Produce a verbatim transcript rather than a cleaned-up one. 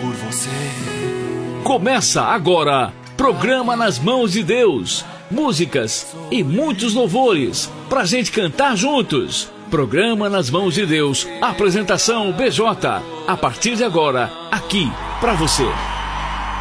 por você. Começa agora, programa Nas Mãos de Deus. Músicas e muitos louvores pra gente cantar juntos. Programa Nas Mãos de Deus. Apresentação B J. A partir de agora, aqui pra você.